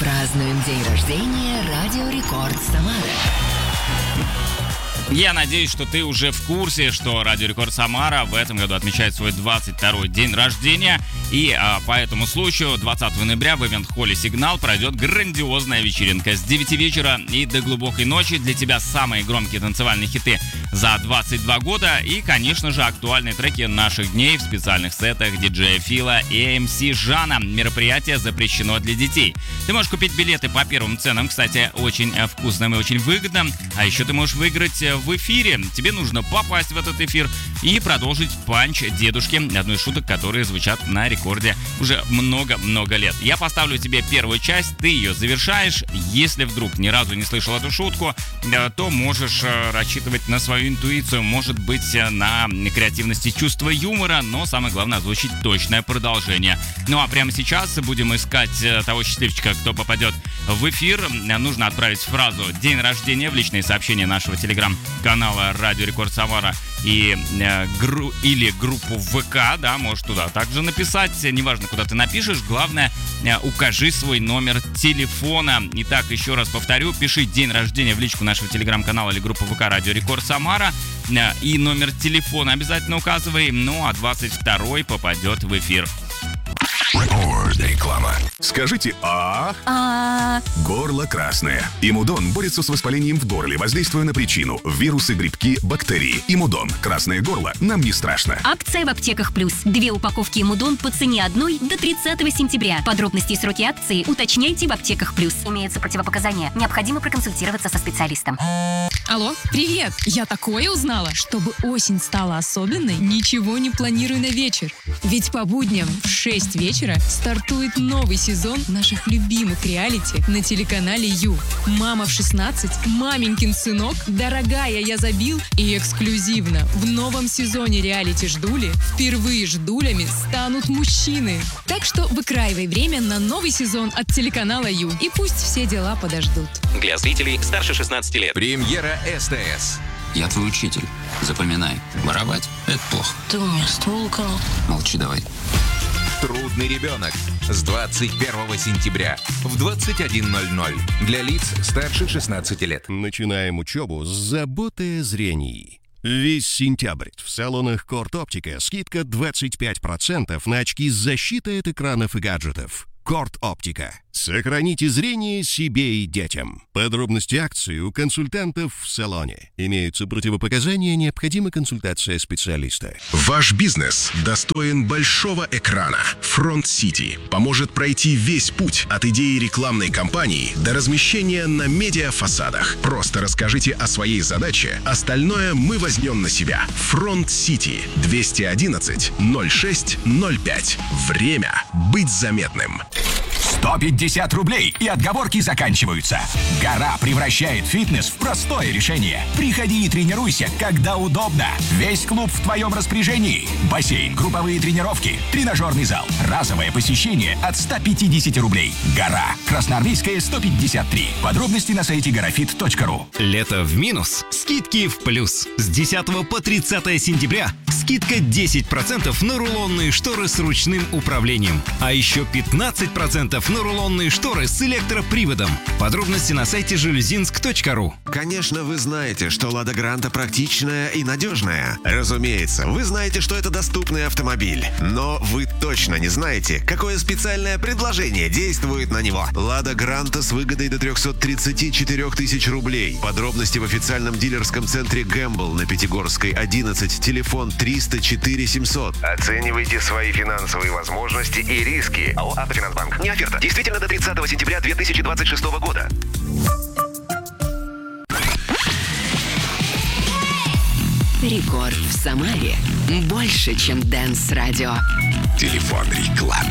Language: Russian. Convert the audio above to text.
Празднуем день рождения Радио Рекорд Самара. Я надеюсь, что ты уже в курсе, что Радио Рекорд Самара в этом году отмечает свой 22-й день рождения. И по этому случаю 20 ноября в ивент-холле «Сигнал» пройдет грандиозная вечеринка. С 9 вечера и до глубокой ночи для тебя самые громкие танцевальные хиты за 22 года. И, конечно же, актуальные треки наших дней в специальных сетах диджея Фила и МС Жана. Мероприятие запрещено для детей. Ты можешь купить билеты по первым ценам, кстати, очень вкусным и очень выгодным. А еще ты можешь выиграть в эфире. Тебе нужно попасть в этот эфир и продолжить панч дедушки, одну из шуток, которые звучат на рекорде уже много-много лет. Я поставлю тебе первую часть, ты ее завершаешь. Если вдруг ни разу не слышал эту шутку, то можешь рассчитывать на свою интуицию, может быть, на креативность и чувство юмора, но самое главное — озвучить точное продолжение. Ну а прямо сейчас будем искать того счастливчика, кто попадет в эфир. Нужно отправить фразу «День рождения» в личные сообщения нашего телеграм-канала «Радио Рекорд Самара» или группу ВК, да, можешь туда также написать, неважно, куда ты напишешь, главное, укажи свой номер телефона. Итак, еще раз повторю, пиши день рождения в личку нашего телеграм-канала или группы ВК «Радио Рекорд Самара» и номер телефона обязательно указывай, ну а 22-й попадет в эфир. Реклама. Скажите Горло красное. Имудон борется с воспалением в горле, воздействуя на причину – вирусы, грибки, бактерии. Имудон. Красное горло нам не страшно. Акция в аптеках плюс. 2 упаковки Имудон по цене одной до 30 сентября. Подробности и сроки акции уточняйте в аптеках плюс. Имеются противопоказания. Необходимо проконсультироваться со специалистом. Алло, привет! Я такое узнала. Чтобы осень стала особенной, ничего не планирую на вечер. Ведь по будням в 6 вечера стартует новый сезон наших любимых реалити на телеканале Ю. «Мама в 16», «Маменькин сынок», «Дорогая, я забил» и эксклюзивно в новом сезоне реалити «Ждули» впервые ждулями станут мужчины. Так что выкраивай время на новый сезон от телеканала Ю. И пусть все дела подождут. Для зрителей старше 16 лет. Премьера СТС. Я твой учитель. Запоминай. Воровать — это плохо. Ты у меня ствол украл. Молчи давай. Трудный ребенок. С 21 сентября в 21:00. Для лиц старше 16 лет. Начинаем учебу с заботы о зрении. Весь сентябрь в салонах Корт Оптика скидка 25% на очки с защитой от экранов и гаджетов. Корт Оптика. Сохраните зрение себе и детям. Подробности акции у консультантов в салоне. Имеются противопоказания, необходима консультация специалиста. Ваш бизнес достоин большого экрана. Front City поможет пройти весь путь от идеи рекламной кампании до размещения на медиафасадах. Просто расскажите о своей задаче, остальное мы возьмем на себя. Front City 211 06 05. Время быть заметным. 150 рублей, и отговорки заканчиваются. Гора превращает фитнес в простое решение. Приходи и тренируйся, когда удобно. Весь клуб в твоем распоряжении. Бассейн, групповые тренировки, тренажерный зал. Разовое посещение от 150 рублей. Гора. Красноармейская, 153. Подробности на сайте горafit.ру. Лето в минус. Скидки в плюс. С 10 по 30 сентября скидка 10% на рулонные шторы с ручным управлением. А еще 15% на рулонные шторы с электроприводом. Подробности на сайте железинск.ру. Конечно, вы знаете, что «Лада Гранта» практичная и надежная. Разумеется, вы знаете, что это доступный автомобиль. Но вы точно не знаете, какое специальное предложение действует на него. «Лада Гранта» с выгодой до 334 тысяч рублей. Подробности в официальном дилерском центре «Гэмбл» на Пятигорской, 11, телефон 304 700. Оценивайте свои финансовые возможности и риски. АО «Автофинансбанк». Не оферта. Действительно до 30 сентября 2026 года. Рекорд в Самаре. Больше, чем Dance Radio. Телефон рекламный.